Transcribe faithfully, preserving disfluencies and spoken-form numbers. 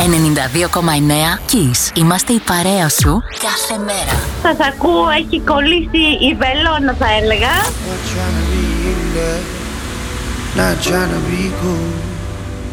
ενενήντα δύο κόμμα εννέα Kiss. Είμαστε η παρέα σου κάθε μέρα. Σας ακούω, έχει κολλήσει η βελόνα θα έλεγα. Not trying to be cool.